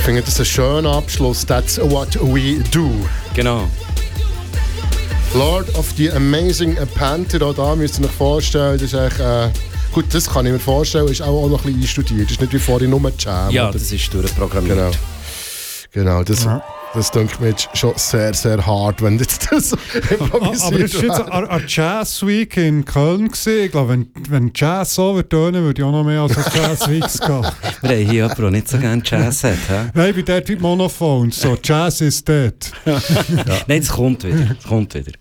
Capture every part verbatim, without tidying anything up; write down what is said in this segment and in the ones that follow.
Ich finde das ein schöner Abschluss. That's what we do. Genau. Lord of the Amazing Panther, auch da müsst ihr euch vorstellen, das ist echt, äh, gut, das kann ich mir vorstellen, ist auch, auch noch ein bisschen einstudiert. Das ist nicht wie vorhin nur Jam. Ja, oder? das ist durchprogrammiert. Genau, genau das, Ja. das denke ich mir jetzt schon sehr, sehr hart, wenn jetzt das so improvisiert Aber es war jetzt wäre. eine Jazz Week in Köln gewesen. Ich glaube, wenn, wenn Jazz so wird tönen, würde ich auch noch mehr als eine Jazz Week gehen. Wir haben hier jemanden, der nicht so gerne Jazz hat. He? Nein, ich bin dort wie Monophones. So, Jazz ist dort. Ja. Nein, es kommt wieder. Es kommt wieder.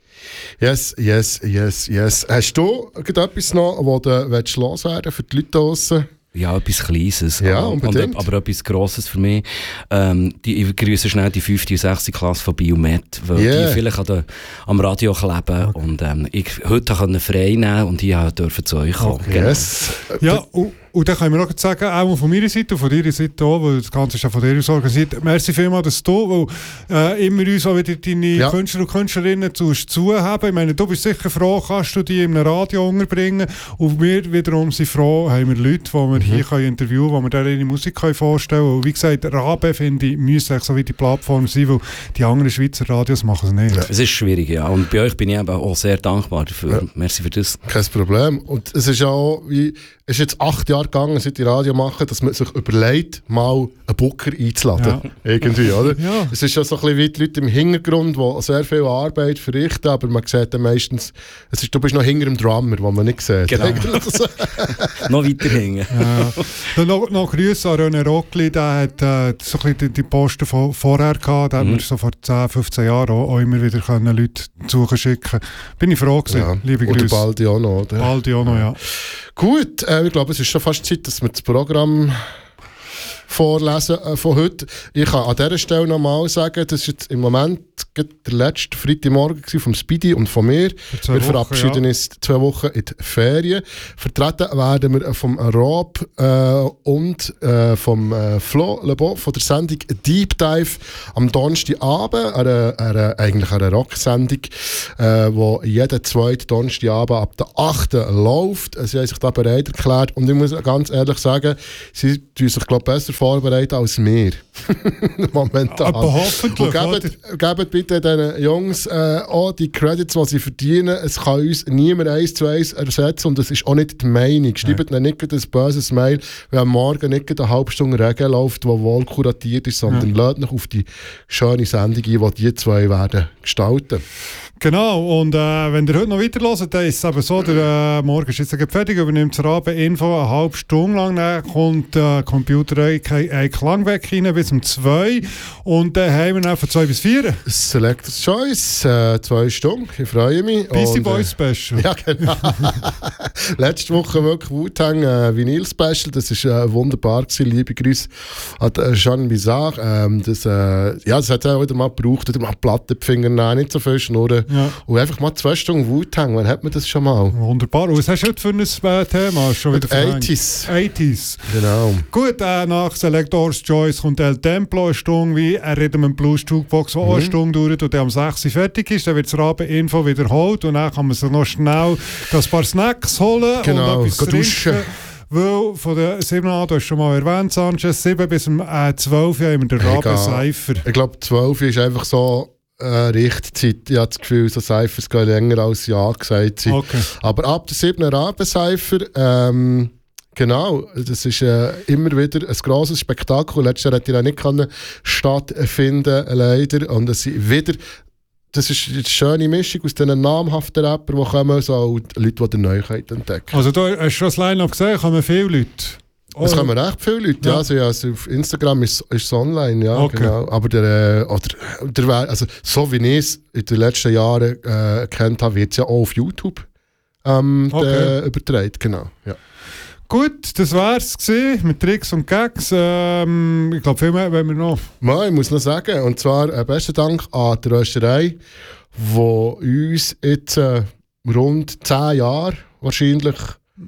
Yes, yes, yes, yes. Hast du etwas noch, was du loswerden für die Leute draussen? Ja, etwas Kleines. Ja, und, unbedingt. aber etwas Grosses für mich. Ähm, die, ich grüße schnell die fünfte und sechste Klasse von Biomet, weil Yeah. die vielleicht an der, am Radio kleben. Okay. Und ähm, ich heute konnte frei nehmen und ich durfte zu euch kommen. Okay. Genau. Yes. Ja, und, und dann können wir noch sagen, auch von meiner Seite und von deiner Seite auch, weil das Ganze ist ja von dir aus organisiert. Merci vielmals, dass du, weil äh, immer uns auch wieder deine Ja. Künstler und Künstlerinnen zuhaben. Ich meine, du bist sicher froh, kannst du die in einem Radio unterbringen. Und wir wiederum sind froh, haben wir Leute, die wir mhm. hier können interviewen können, wo wir denen ihre Musik können vorstellen können. Und wie gesagt, Rabe, finde ich, müsste so wie die Plattform sein, weil die anderen Schweizer Radios machen es nicht. Ja. Es ist schwierig, ja. Und bei euch bin ich eben auch sehr dankbar dafür. Ja. Merci für das. Kein Problem. Und es ist ja auch, wie, es ist jetzt acht Jahre gegangen, seit die Radio machen, dass man sich überlegt, mal einen Booker einzuladen. Ja. Irgendwie, oder? Ja. Es ist ja so ein bisschen wie die Leute im Hintergrund, die sehr viel Arbeit verrichten, aber man sieht dann meistens, es ist, du bist noch hinter dem Drummer, den man nicht sieht. Genau. Noch weiter hängen. Ja. Dann noch, noch Grüße an René Rockli, der hat äh, so ein bisschen die, die Posten von vorher gehabt, da mhm. haben wir so vor zehn, fünfzehn Jahren auch, auch immer wieder können Leute suchen schicken. Bin ich froh gewesen, Ja. liebe Oder Grüße. bald auch noch, oder? Bald auch noch, ja. Gut, äh, ich glaube, es ist schon fast Zeit, dass wir das Programm vorlesen äh, von heute. Ich kann an dieser Stelle nochmal sagen, das war jetzt im Moment der letzte Freitagmorgen vom Speedy und von mir. Wir Wochen, verabschieden ja. uns zwei Wochen in die Ferien. Vertreten werden wir vom Rob äh, und äh, vom äh, Flo Lebo von der Sendung Deep Dive am Donnerstagabend, eine, eine, eigentlich eine Rocksendung, äh, wo jeden zweiten Donnerstagabend ab der achten läuft. Sie haben sich da bereit erklärt und ich muss ganz ehrlich sagen, sie tun sich glaub, besser vorbereiten als wir. Momentan. Aber hoffentlich, und gebt, gebt bitte den Jungs äh, auch die Credits, die sie verdienen. Es kann uns niemand eins zu eins ersetzen und das ist auch nicht die Meinung. Schreibt ihnen nicht ein böses Mail, wenn am Morgen nicht eine halbe Stunde Regen läuft, die wohl kuratiert ist, sondern ja. Lasst noch auf die schöne Sendung ein, die die zwei werden gestalten. Genau, und äh, wenn ihr heute noch weiterhört, dann ist es eben so, der äh, Morgen ist jetzt fertig, übernimmt das Rabe-Info eine halbe Stunde lang, dann kommt der äh, Computer ein Klang weg rein bis um zwei und dann haben wir dann von zwei bis vier. Selector's Choice, äh, zwei Stunden, ich freue mich. Beastie Boys Special. Ja, genau. Letzte Woche wirklich Wu-Tang äh, Vinyl Special, das war äh, wunderbar gewesen, liebe Grüße an äh, Jean Bizarre. Ähm, das, äh, ja, das hat er auch wieder mal gebraucht, wieder mal Platten die Finger nehmen, nicht so viel schnurren. Ja. Und einfach mal zwei Stunden Wu-Tang, wann hat man das schon mal? Wunderbar. Und was hast du heute für ein äh, Thema? Schon wieder achtziger. achtziger. Genau. Gut, äh, nach Selector's Choice kommt El Templo, eine Stunde wie ein Rhythm and Blues Jukebox, die mhm. auch eine Stunde dauert und dann am sechs Uhr fertig ist. Dann wird das Rabe-Info wiederholt und dann kann man sich noch schnell ein paar Snacks holen genau. und etwas duschen. Weil von der sieben an, du hast schon mal erwähnt, Sanchez, sieben bis um äh, zwölf haben wir den Rabe-Cypher. Ich glaube, zwölf ist einfach so Äh, Richtzeit. Ich habe das Gefühl, so Cyphers gehen länger als Jahr gesagt sind. Okay. Aber ab der siebten Raben-Cypher, ähm, genau, das ist äh, immer wieder ein grosses Spektakel. Letztes Jahr hätte er nicht können stattfinden, leider. Und es sind wieder, das ist eine schöne Mischung aus diesen namhaften Rappern, die kommen, so auch die Leute, die die Neuheit entdecken. Also da hast du schon das Line-Up gesehen, kommen viele Leute. Es kommen recht viele Leute, ja. ja, also, ja also auf Instagram ist es online, ja, okay. genau. Aber der, äh, oder, der, also, so wie ich es in den letzten Jahren äh, kennt habe, wird es ja auch auf YouTube ähm, okay. übertragen, genau. Ja. Gut, das wär's gewesen mit Tricks und Gags. Ähm, ich glaube, viel mehr wollen wir noch. Ja, ich muss noch sagen, und zwar äh, besten Dank an die Rösterei, die uns jetzt äh, rund zehn Jahre wahrscheinlich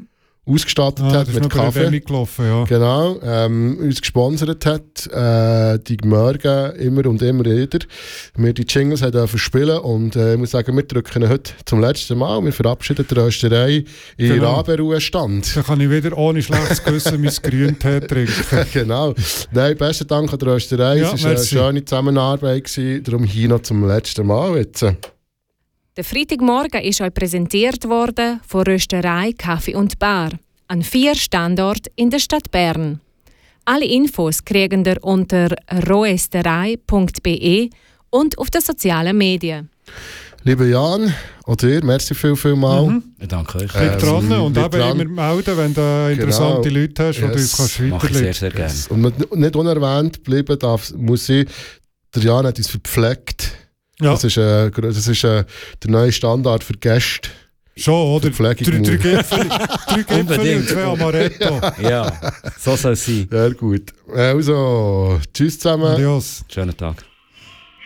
ausgestattet Ah, hat das mit ist noch bei der Kaffee. Demi gelaufen, ja. Genau, ähm, uns gesponsert hat, äh, die Morgen immer und immer wieder. Wir die Jingles haben dürfen spielen und äh, ich muss sagen, wir drücken heute zum letzten Mal. Wir verabschieden die Rösterei in Genau. Raberuhestand. Dann kann ich wieder ohne schlechtes Gewissen mein Grüntee trinken. Genau. Nein, besten Dank an die Rösterei. Ja, es war eine merci. schöne Zusammenarbeit gewesen. Darum hier noch zum letzten Mal jetzt. Der Freitagmorgen ist euch präsentiert worden von Rösterei Kaffee und Bar an vier Standorten in der Stadt Bern. Alle Infos kriegen ihr unter roesterei punkt b e und auf den sozialen Medien. Lieber Jan, auch dir, merci viel, viel mal. Mhm. Ich danke euch. Bleib Ähm, dran und bleib eben dran. immer melden, wenn du interessante Genau. Leute hast, die Yes. du uns kannst Mache ich sehr, weiterleiten. sehr gerne. Und nicht unerwähnt bleiben darf, muss ich, der Jan hat uns verpflegt. Ja, Das ist, äh, das ist äh, der neue Standard für Gäste. schon, oder? Drei Verpflegung. drei Gipfel drei Gipfel und Unbedingt. zwei Amaretto. Ja, so soll es sein. Sehr gut. Also, tschüss zusammen. Adios. Schönen Tag.